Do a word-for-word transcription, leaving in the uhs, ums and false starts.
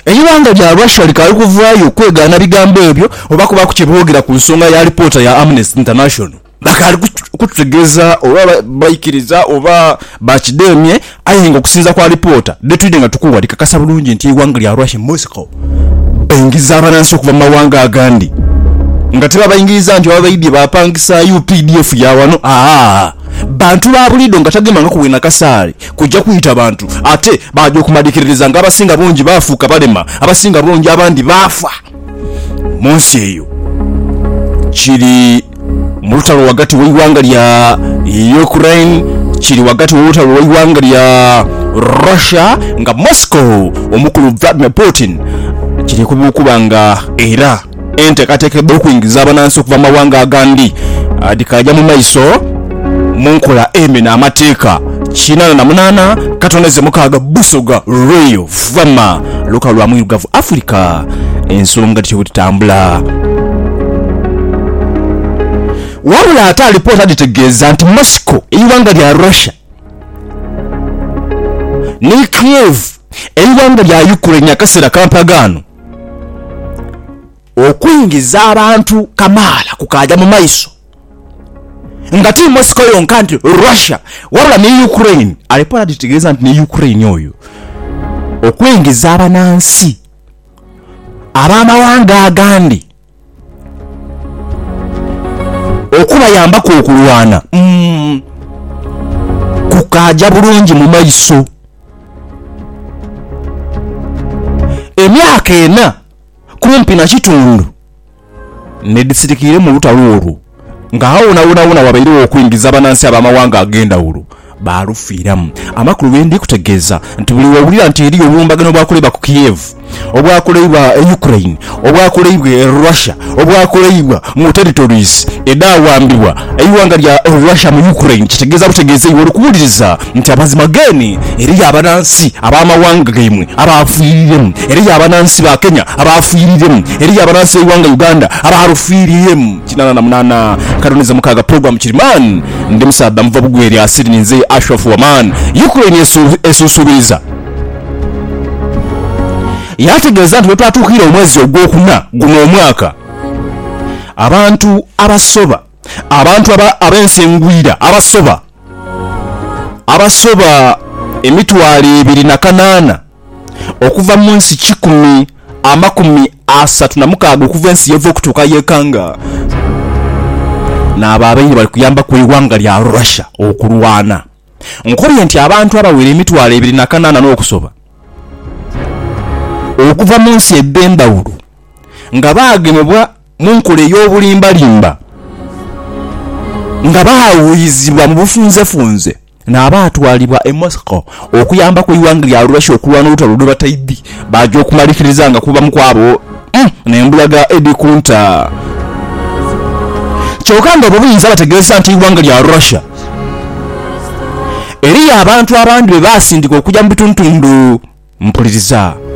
eyiwanga lya Russia likali kuvaayo kwegana bigambo ebyo oba kuba kukyeboogera ku nsonga ya reporter ya Amnesty International bakali kututegeeza oba bayikiriza oba bakidemye ayinga okusinza kwa reporter detwide nga tukuwa likakasa bulungi nti eyiwanga lya Russia Moscow bengiza abanansi okuva mu mawanga agandi nga teba bayingiriza nti ababayibye bapangisa U P D F ya wano aa bantu babulido nga tagema nga kuwina kasale kujja kuyita bantu ate baje okumadikiriza nga abasinga bongi bafuuka balema abasinga bongi abandi bafa munsi eyo kiri mu lutalo wagati w'eyiwanga lya Ukraine kiri wagati w'olutalo w'eyiwanga lya Russia nga Moscow omukulu Vladimir Putin kiri kubukubanga era enteekateeka okuyingiza abanansi okuva mu mawanga agandi adikajja mu maiso munkola eme n'amateeka kinana na munana katoneze mukaaga busoga Royal Fama luka lwa mwirugavu Africa ensonga tibutambula wabula ate alipoota ditegeeza nti Moscow eyiwanga lya Russia ne Kiev eyiwanga lya Ukraine akaseera kampagano okuyingiza abantu kamala kukaja mu maiso nga ti Moscow yonka nti Russia wabula ne Ukraine alipoota ditegeeza nti ne Ukraine oyo okuyingiza abanansi ab'amawanga agandi okubayambako okulwana mm, kukaja bulungi mu maiso emyaka ena kumpi na kitundu ne disitikire mu lutalo olwo nga hawonawona wabaire okuyingiza abanansi ab'amawanga agenda olwo balufiiramu amakulu bendi kutegeeza nti buli wawulira nti eriyo obumbagano bwakolebwa ku Kiev obwakolebwa e Ukraine obwakolebwa e Russia obwakolebwa mu territories edawambibwa eyiwanga lya Russia mu Ukraine kitegeeza butegeeza iwe okuwuliriza nti amazima geni eriyo abanansi ab'amawanga gemwe abafiiriremu eriyo abanansi ba Kenya abafiiriremu eriyo abanansi eyiwanga Uganda abarufiiriyemu kinana na munana katoneze mukaaga program kiriman ndi musadda muva bugweri asiri ninze Ashraf Waman Ukraine esusubiriza yategeeza nti twatuukira omwezi ogwokuna guno omwaka abantu abasoba abantu ab'ensengwira abasoba abasoba emitwalo ebiri na kanaana okuva mu nsi kikumi amakumi asatu na mukaaga okuva ensi yeva okutuuka yekanga n'abo abaire bali kuyamba ku eyiwanga lya Russia okulwana nkobye nti abantu abawera emitwalo ebiri na kanaana n'okusoba okuva mu nsi ebbendawulo nga baagemebwa mu nkola ey'obulimbalimba nga baawuyizibwa mu bufunzefunze n'abaatwalibwa e Moscow okuyamba ku eyiwanga lya Russia okulwana olutalo lwe batayiddi bajja okumalikiriza nga kuba mu kwabo mm, n'embulaga Edi Kunta kyokka nga obuyinza bategeeza nti eyiwanga lya Russia eriyo abantu abandi be baasindika okujja mu bituntundu mpuliriza